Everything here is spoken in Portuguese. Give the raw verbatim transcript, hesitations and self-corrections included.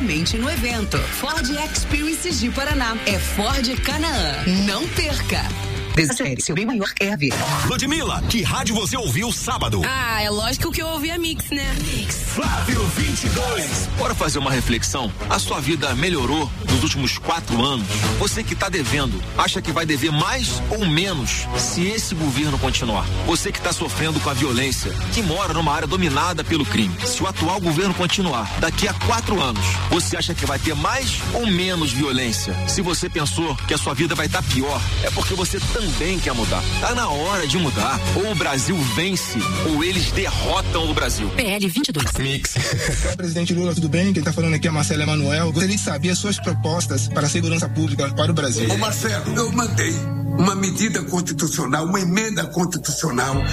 somente no evento. Ford Experience de Paraná. É Ford Canaã. Não perca. Desespere, seu bem maior é a vida. Ludmilla, que rádio você ouviu sábado? Ah, é lógico que eu ouvi a Mix, né? Mix. Flávio vinte e dois. Bora fazer uma reflexão? A sua vida melhorou nos últimos quatro anos? Você que está devendo, acha que vai dever mais ou menos se esse governo continuar? Você que está sofrendo com a violência, que mora numa área dominada pelo crime, se o atual governo continuar, daqui a quatro anos, você acha que vai ter mais ou menos violência? Se você pensou que a sua vida vai estar pior, é porque você também quer mudar. Tá na hora de mudar. Ou o Brasil vence, ou eles derrotam o Brasil. P L vinte e dois. Mix. Presidente Lula, tudo bem? Quem tá falando aqui é Marcelo Emanuel. Gostaria de saber as suas propostas para a segurança pública para o Brasil. Ô Marcelo, eu mandei uma medida constitucional, uma emenda constitucional